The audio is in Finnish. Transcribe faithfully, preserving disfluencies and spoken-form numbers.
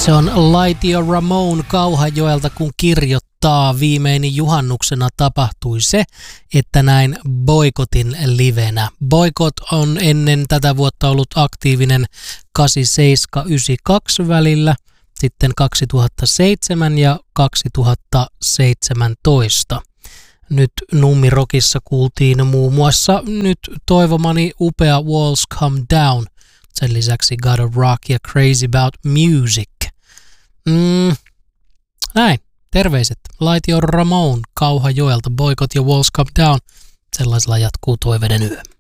Se on Laitio Ramone Kauhajoelta, kun kirjoittaa. Viimein juhannuksena tapahtui se, että näin Boykotin livenä. Boykot on ennen tätä vuotta ollut aktiivinen kahdeksankymmentäseitsemän yhdeksänkymmentäkaksi välillä, sitten kaksituhattaseitsemän ja kaksituhattaseitsemäntoista. Nyt Nummirokissa kuultiin muun muassa nyt toivomani upea Walls Come Down. Sen lisäksi God of Rock ja Crazy About Music. Mm, näin, terveiset. Laitio Ramone Kauhajoelta, Boykot ja Walls Come Down. Sellaisella jatkuu Toiveiden yö.